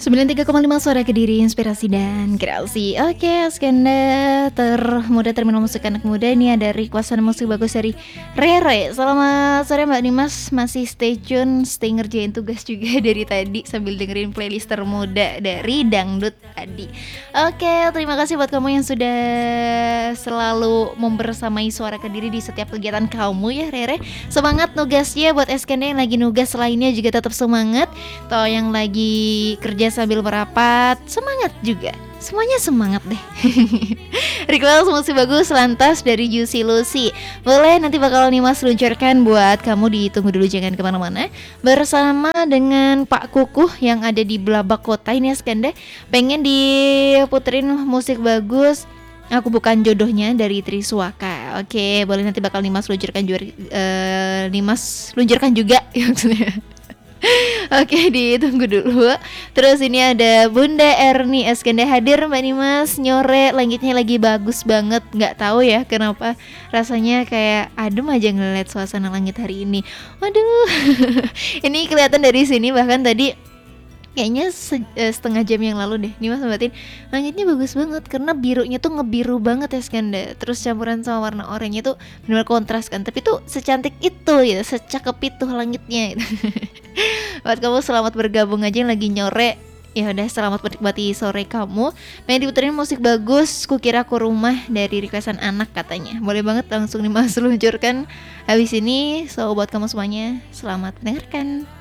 93,5 Suara Kediri, inspirasi dan kreasi. Oke, skanda termuda terminal musik anak muda. Ini ada requestan musik bagus dari Rere. Selamat sore Mbak Dimas, masih stay tune, stay ngerjain tugas juga dari tadi sambil dengerin playlist termuda dari Dangdut tadi. Oke, terima kasih buat kamu yang sudah selalu membersamai Suara Kediri di setiap kegiatan kamu ya Rere. Semangat nugasnya buat skanda yang lagi nugas lainnya juga tetap semangat. Atau yang lagi kerja sambil merapat, semangat juga. Semuanya semangat deh. Request musik bagus lantas dari Juicy Lucy. Boleh nanti bakal Nimas luncurkan buat kamu, ditunggu dulu jangan kemana-mana. Bersama dengan Pak Kukuh yang ada di Blabak Kota ini ya Skanda. Pengen diputerin musik bagus Aku Bukan Jodohnya dari Triswaka. Oke, boleh nanti bakal Nimas luncurkan juga, Nimas luncurkan juga maksudnya. Oke, ditunggu dulu. Terus ini ada Bunda Erni Eskende hadir Mbak Nimas. Nyore langitnya lagi bagus banget. Gak tahu ya kenapa, rasanya kayak adem aja ngeliat suasana langit hari ini. Waduh. Ini kelihatan dari sini, bahkan tadi kayaknya setengah jam yang lalu deh Nimas sembatin langitnya bagus banget karena birunya tuh ngebiru banget ya Skanda. Terus campuran sama warna oranye tuh benar kontras kan. Tapi tuh secantik itu ya, secakep itu langitnya gitu. Buat kamu selamat bergabung aja yang lagi nyore. Ya udah, selamat menikmati sore kamu. Pengen diputerin musik bagus, Kukira Aku Rumah dari requestan anak katanya. Boleh banget langsung Nimas luncurkan habis ini. So buat kamu semuanya, selamat mendengarkan.